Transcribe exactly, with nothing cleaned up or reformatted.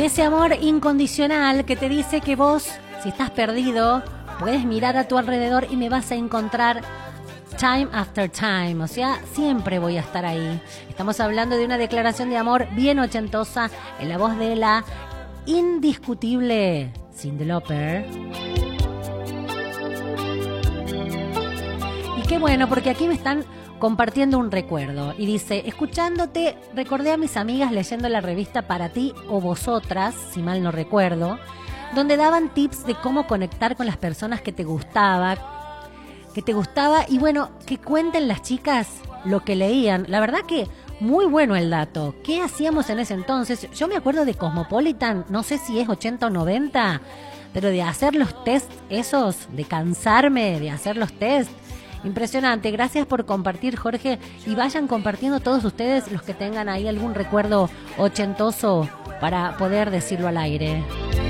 ese amor incondicional que te dice que vos, si estás perdido, puedes mirar a tu alrededor y me vas a encontrar time after time, o sea, siempre voy a estar ahí. Estamos hablando de una declaración de amor bien ochentosa en la voz de la indiscutible Cyndi Lauper. Y qué bueno, porque aquí me están compartiendo un recuerdo y dice: escuchándote, recordé a mis amigas leyendo la revista Para Ti o Vosotras, si mal no recuerdo, donde daban tips de cómo conectar con las personas que te gustaba, que te gustaba y bueno, que cuenten las chicas lo que leían. La verdad que muy bueno el dato. ¿Qué hacíamos en ese entonces? Yo me acuerdo de Cosmopolitan, no sé si es ochenta o noventa, pero de hacer los test esos, de cansarme de hacer los test. Impresionante, gracias por compartir, Jorge, y vayan compartiendo todos ustedes los que tengan ahí algún recuerdo ochentoso para poder decirlo al aire.